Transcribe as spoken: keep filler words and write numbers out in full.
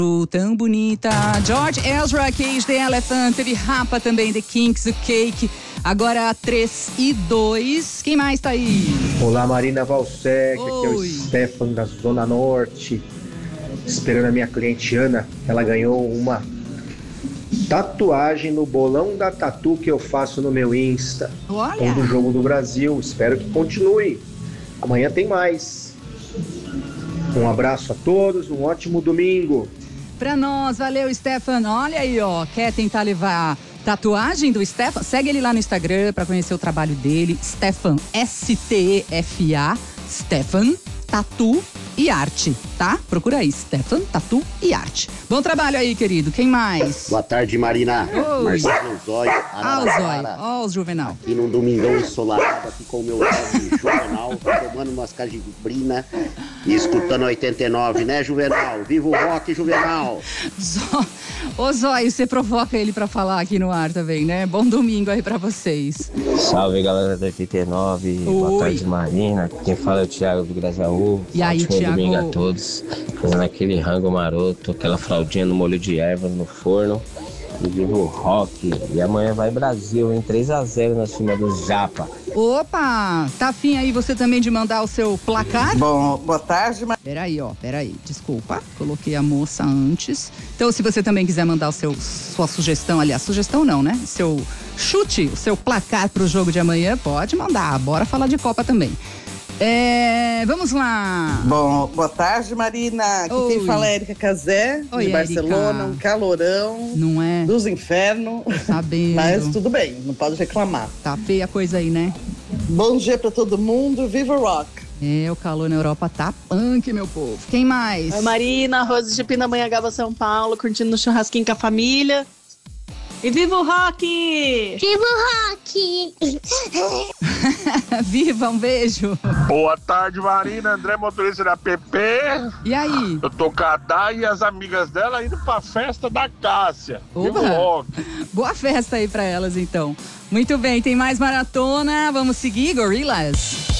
Tão bonita. George Ezra, Cage the Elephant, teve Rapa também, The Kinks, o Cake. Agora três e dois. Quem mais tá aí? Olá, Marina Valsec, aqui é o Oi. Stefan da Zona Norte. Esperando a minha cliente Ana, ela ganhou uma tatuagem no bolão da tatu que eu faço no meu Insta. Olha. Do Jogo do Brasil, espero que continue. Amanhã tem mais. Um abraço a todos, um ótimo domingo. Pra nós, valeu, Stefan. Olha aí, ó, quer tentar levar tatuagem do Stefan? Segue ele lá no Instagram pra conhecer o trabalho dele. Stefan, S T E F A, Stefan, Tatu e Arte, tá? Procura aí, Stefan, Tatu e Arte. Bom trabalho aí, querido. Quem mais? Boa tarde, Marina. Oi. Marcelo Zóio, Ah, o Zóio. Araraquara. Ó, os Juvenal. Aqui num domingão ensolarado, aqui com o meu jovem Juvenal, tomando umas cajibrina e escutando oitenta e nove, né, Juvenal? Viva o rock, Juvenal! Zó... Ô, Zóio, você provoca ele pra falar aqui no ar também, né? Bom domingo aí pra vocês. Salve, galera da oitenta e nove. Oi. Boa tarde, Marina. Quem fala é o Thiago do Grajaú. E aí, Ótimo Thiago? domingo a todos. Fazendo aquele rango maroto, aquela fraldinha no molho de ervas no forno. E viva o rock. E amanhã vai Brasil, em três a zero na cima do Japa. Opa! Tá afim aí você também de mandar o seu placar? Bom, boa tarde, Mar... Peraí, ó, peraí. Desculpa, coloquei a moça antes. Então, se você também quiser mandar o seu, sua sugestão, aliás, sugestão não, né? Seu chute, o seu placar pro jogo de amanhã, pode mandar. Bora falar de Copa também. É, vamos lá. Bom, boa tarde, Marina. Aqui Oi. quem fala é Érica Cazé, Oi, de Barcelona, Érica. um calorão Não é? dos infernos. Sabendo. Mas tudo bem, não pode reclamar. Tá feia a coisa aí, né? Bom dia pra todo mundo, viva o rock! É, o calor na Europa tá punk, meu povo. Quem mais? Oi, Marina, Rose de Pindamonhangaba, São Paulo, curtindo no churrasquinho com a família. E viva o rock! Viva o rock! Viva, um beijo. Boa tarde, Marina. André, motorista da P P. E aí? Eu tô com a Dai e as amigas dela indo pra festa da Cássia. Viva o Oba! rock. Boa festa aí pra elas, então. Muito bem, tem mais maratona. Vamos seguir, Gorillaz?